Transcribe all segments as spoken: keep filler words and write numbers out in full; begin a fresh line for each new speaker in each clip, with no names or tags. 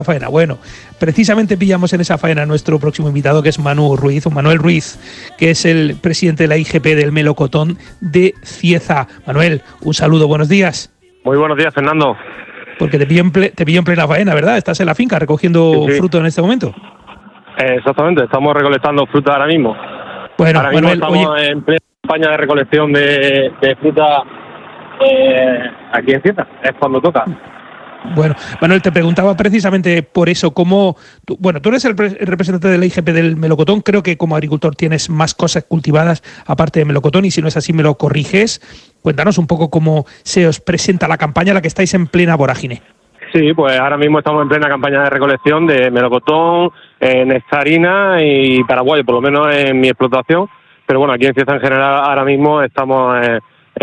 faena. Bueno, precisamente pillamos en esa faena a nuestro próximo invitado, que es Manu Ruiz, o Manuel Ruiz, que es el presidente de la I G P del melocotón de Cieza. Manuel, un saludo, buenos días.
Muy buenos días, Fernando.
Porque te pillo en, ple, te pillo en plena faena, ¿verdad? Estás en la finca recogiendo
sí, sí.
fruto en este momento.
Eh, exactamente, estamos recolectando fruta ahora mismo.
Bueno,
ahora mismo
Manuel,
estamos
oye,
en plena campaña de recolección de, de fruta eh, aquí en Cieza, es cuando toca.
Bueno, Manuel, te preguntaba precisamente por eso, cómo, tú, bueno, tú eres el, el representante de la I G P del melocotón, creo que como agricultor tienes más cosas cultivadas aparte de melocotón, y si no es así me lo corriges. Cuéntanos un poco cómo se os presenta la campaña a la que estáis en plena vorágine.
Sí, pues ahora mismo estamos en plena campaña de recolección de melocotón, eh, nectarina y paraguayo, por lo menos en mi explotación, pero bueno, aquí en Cieza en general ahora mismo estamos eh,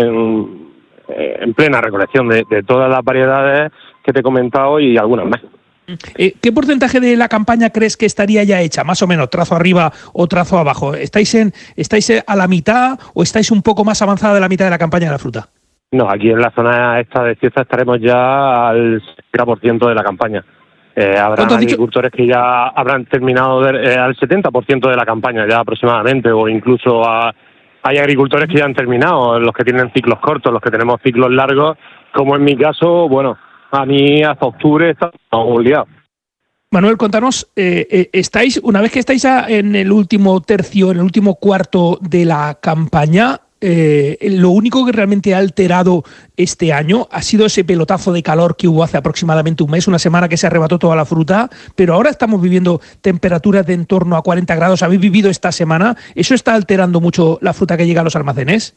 en, en plena recolección de, de todas las variedades que te he comentado y algunas más.
Eh, ¿Qué porcentaje de la campaña crees que estaría ya hecha? Más o menos, trazo arriba o trazo abajo. ¿Estáis en estáis a la mitad o estáis un poco más avanzada de la mitad de la campaña de la fruta?
No, aquí en la zona esta de Cieza estaremos ya al setenta por ciento de la campaña. Eh, habrán agricultores que ya habrán terminado de, eh, al setenta por ciento de la campaña ya aproximadamente, o incluso a, hay agricultores que ya han terminado, los que tienen ciclos cortos, los que tenemos ciclos largos, como en mi caso, bueno, a mí hasta octubre estamos liados.
Manuel, contanos, eh, eh, estáis, una vez que estáis a, en el último tercio, en el último cuarto de la campaña, eh, lo único que realmente ha alterado este año ha sido ese pelotazo de calor que hubo hace aproximadamente un mes, una semana que se arrebató toda la fruta, pero ahora estamos viviendo temperaturas de en torno a cuarenta grados. ¿Habéis vivido esta semana? ¿Eso está alterando mucho la fruta que llega a los almacenes?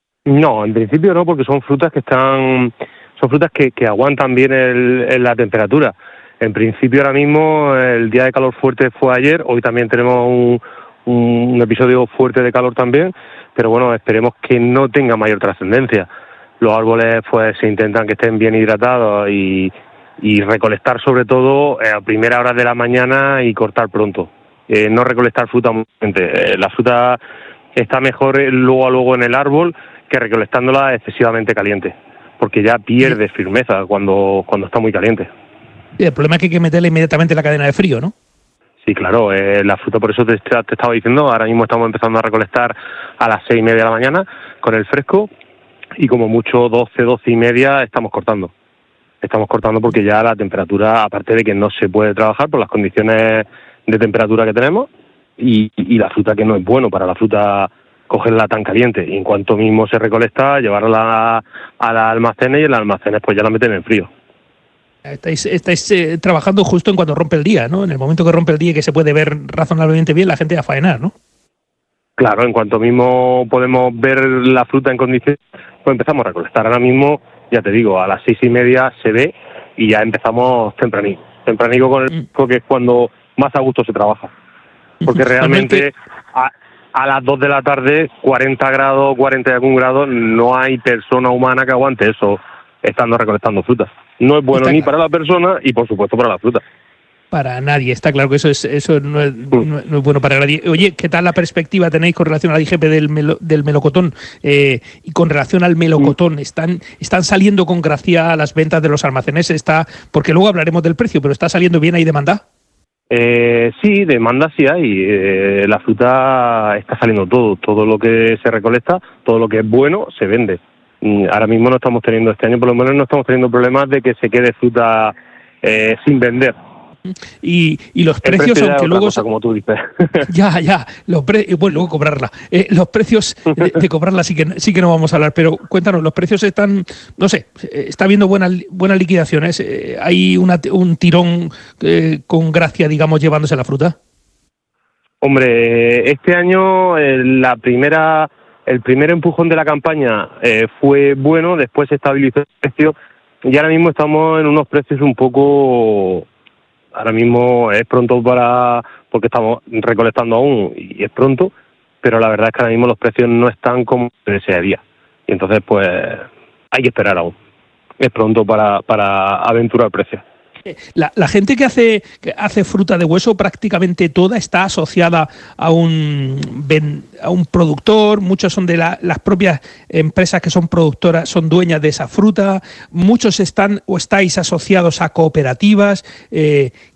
No, en principio no, porque son frutas que están... Son frutas que, que aguantan bien el, el, la temperatura. En principio ahora mismo el día de calor fuerte fue ayer, hoy también tenemos un, un episodio fuerte de calor también, pero bueno, esperemos que no tenga mayor trascendencia. Los árboles pues se intentan que estén bien hidratados y, y recolectar sobre todo a primeras horas de la mañana y cortar pronto. Eh, no recolectar fruta muy caliente. Eh, la fruta está mejor luego a luego en el árbol que recolectándola excesivamente caliente, porque ya pierde firmeza cuando, cuando está muy caliente.
El problema es que hay que meterle inmediatamente la cadena de frío, ¿no?
Sí, claro, eh, la fruta, por eso te, te estaba diciendo, ahora mismo estamos empezando a recolectar a las seis y media de la mañana con el fresco, y como mucho doce, doce y media estamos cortando. Estamos cortando porque ya la temperatura, aparte de que no se puede trabajar por las condiciones de temperatura que tenemos, y, y la fruta que no es bueno para la fruta cogerla tan caliente, y en cuanto mismo se recolecta, llevarla a los almacenes, y en los almacenes pues ya la meten en frío.
Estáis, estáis eh, trabajando justo en cuando rompe el día, ¿no? En el momento que rompe el día y que se puede ver razonablemente bien, la gente va a faenar, ¿no?
Claro, en cuanto mismo podemos ver la fruta en condiciones, pues empezamos a recolectar. Ahora mismo, ya te digo, a las seis y media se ve y ya empezamos tempranico. Tempranico con el fresco, que es cuando más a gusto se trabaja. Porque realmente a, a las dos de la tarde, cuarenta grados, cuarenta y algún grados, no hay persona humana que aguante eso estando recolectando frutas. No es bueno está ni claro. Para la persona y por supuesto para la fruta.
Para nadie, está claro que eso es eso no es, no, no es bueno para nadie. Oye, ¿qué tal la perspectiva tenéis con relación a la I G P del, melo, del melocotón eh, y con relación al melocotón? ¿Están, ¿Están saliendo con gracia las ventas de los almacenes? Está, porque luego hablaremos del precio, pero ¿está saliendo bien ahí demanda?
Eh, sí, demanda sí hay. Eh, la fruta está saliendo todo, todo lo que se recolecta, todo lo que es bueno se vende. Ahora mismo no estamos teniendo, este año por lo menos no estamos teniendo problemas de que se quede fruta eh, sin vender.
Y, y los precios,
precio
aunque luego
cosa, como tú dices.
Ya, ya, los pre bueno, luego cobrarla. Eh, los precios de, de cobrarla sí que sí que no vamos a hablar, pero cuéntanos, los precios están, no sé, está habiendo buenas buenas liquidaciones, eh, hay una, un tirón eh, con gracia, digamos, llevándose la fruta.
Hombre, este año eh, la primera el primer empujón de la campaña eh, fue bueno, después se estabilizó el precio y ahora mismo estamos en unos precios un poco... Ahora mismo es pronto para porque estamos recolectando aún y es pronto, pero la verdad es que ahora mismo los precios no están como se desearía. Y entonces, pues, hay que esperar aún. Es pronto para, para aventurar precios.
La, la gente que hace, que hace fruta de hueso, prácticamente toda está asociada a un, a un productor. Muchos son de la, las propias empresas que son productoras, son dueñas de esa fruta. Muchos están o estáis asociados a cooperativas. Eh,